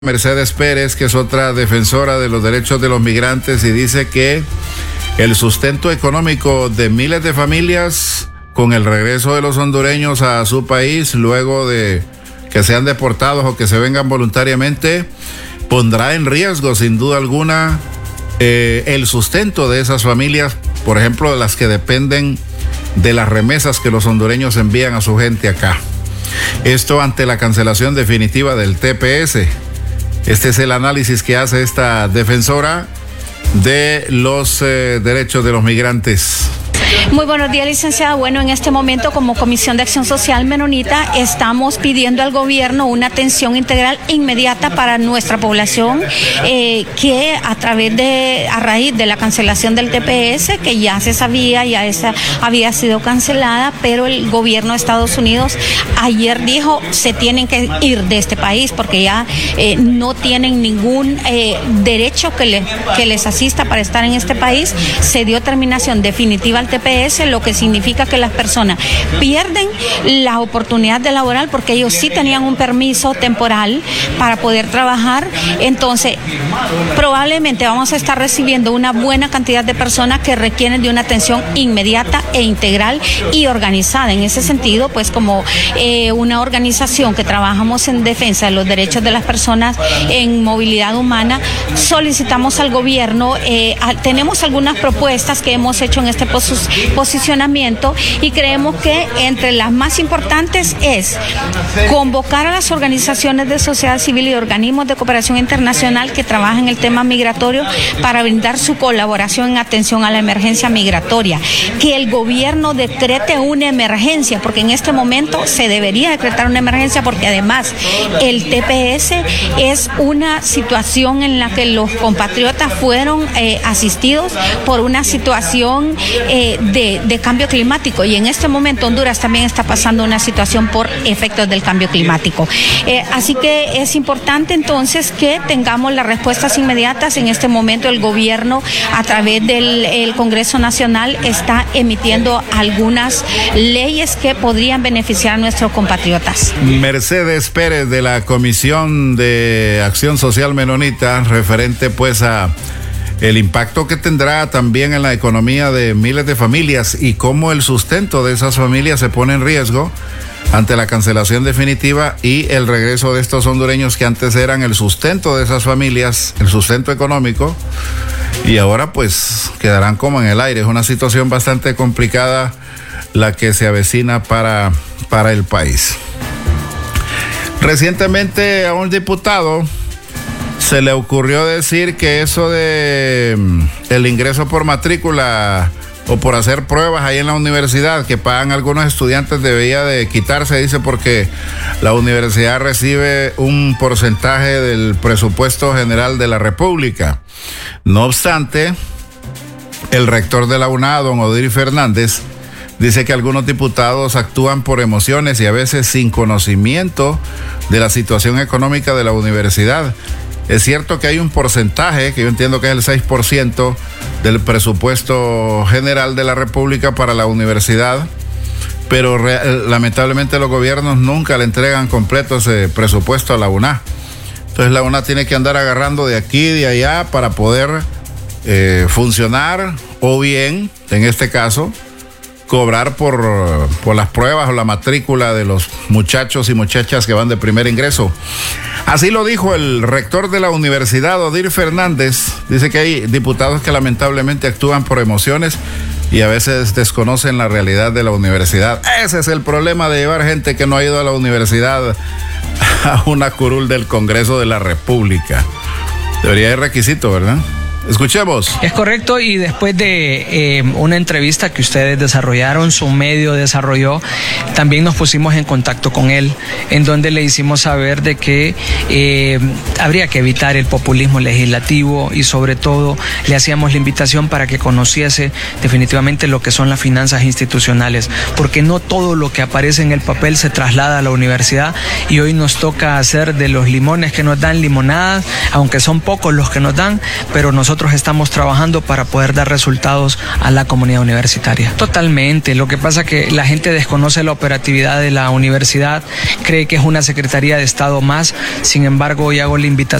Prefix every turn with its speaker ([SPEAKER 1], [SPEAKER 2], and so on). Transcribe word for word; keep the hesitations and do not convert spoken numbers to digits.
[SPEAKER 1] Mercedes Pérez, que es otra defensora de los derechos de los migrantes, y dice que el sustento económico de miles de familias con el regreso de los hondureños a su país luego de que sean deportados o que se vengan voluntariamente pondrá en riesgo sin duda alguna eh, el sustento de esas familias, por ejemplo, de las que dependen de las remesas que los hondureños envían a su gente acá. Esto ante la cancelación definitiva del T P S. Este es el análisis que hace esta defensora de los eh, derechos de los migrantes.
[SPEAKER 2] Muy buenos días, licenciada. Bueno, en este momento, como Comisión de Acción Social Menonita, estamos pidiendo al gobierno una atención integral inmediata para nuestra población, eh, que a través de, a raíz de la cancelación del T P S, que ya se sabía, ya esa había sido cancelada, pero el gobierno de Estados Unidos ayer dijo se tienen que ir de este país porque ya eh, no tienen ningún eh, derecho que, le, que les asista para estar en este país. Se dio terminación definitiva al T P S, lo que significa que las personas pierden la oportunidad de laborar porque ellos sí tenían un permiso temporal para poder trabajar. Entonces, probablemente vamos a estar recibiendo una buena cantidad de personas que requieren de una atención inmediata e integral y organizada. En ese sentido, pues como eh, una organización que trabajamos en defensa de los derechos de las personas en movilidad humana, solicitamos al gobierno, eh, a, tenemos algunas propuestas que hemos hecho en este posicionamiento y creemos que entre las más importantes es convocar a las organizaciones de sociedad civil y organismos de cooperación internacional que trabajan el tema migratorio para brindar su colaboración en atención a la emergencia migratoria, que el gobierno decrete una emergencia, porque en este momento se debería decretar una emergencia porque además el T P S es una situación en la que los compatriotas fueron eh, asistidos por una situación eh, De, de cambio climático, y en este momento Honduras también está pasando una situación por efectos del cambio climático. Eh, así que es importante entonces que tengamos las respuestas inmediatas. En este momento el gobierno a través del el Congreso Nacional está emitiendo algunas leyes que podrían beneficiar a nuestros compatriotas.
[SPEAKER 1] Mercedes Pérez, de la Comisión de Acción Social Menonita, referente pues a el impacto que tendrá también en la economía de miles de familias y cómo el sustento de esas familias se pone en riesgo ante la cancelación definitiva y el regreso de estos hondureños que antes eran el sustento de esas familias, el sustento económico, y ahora pues quedarán como en el aire. Es una situación bastante complicada la que se avecina para, para el país. Recientemente a un diputado se le ocurrió decir que eso de el ingreso por matrícula o por hacer pruebas ahí en la universidad que pagan algunos estudiantes debía de quitarse, dice, porque la universidad recibe un porcentaje del presupuesto general de la República. No obstante, el rector de la U N A, don Odir Fernández, dice que algunos diputados actúan por emociones y a veces sin conocimiento de la situación económica de la universidad. Es cierto que hay un porcentaje, que yo entiendo que es el seis por ciento del presupuesto general de la República para la universidad, pero re- lamentablemente los gobiernos nunca le entregan completo ese presupuesto a la U N A. Entonces la U N A tiene que andar agarrando de aquí y de allá para poder eh, funcionar, o bien, en este caso, cobrar por, por las pruebas o la matrícula de los muchachos y muchachas que van de primer ingreso. Así lo dijo el rector de la universidad, Odir Fernández. Dice que hay diputados que lamentablemente actúan por emociones y a veces desconocen la realidad de la universidad. Ese es el problema de llevar gente que no ha ido a la universidad a una curul del Congreso de la República. Debería ser requisito, ¿verdad? Escuchemos.
[SPEAKER 3] Es correcto, y después de eh, una entrevista que ustedes desarrollaron, su medio desarrolló, también nos pusimos en contacto con él, en donde le hicimos saber de que eh, habría que evitar el populismo legislativo y sobre todo le hacíamos la invitación para que conociese definitivamente lo que son las finanzas institucionales, porque no todo lo que aparece en el papel se traslada a la universidad y hoy nos toca hacer de los limones que nos dan limonadas, aunque son pocos los que nos dan, pero nosotros nosotros estamos trabajando para poder dar resultados a la comunidad universitaria. Totalmente, lo que pasa es que la gente desconoce la operatividad de la universidad, cree que es una Secretaría de Estado más, sin embargo hoy hago la invitación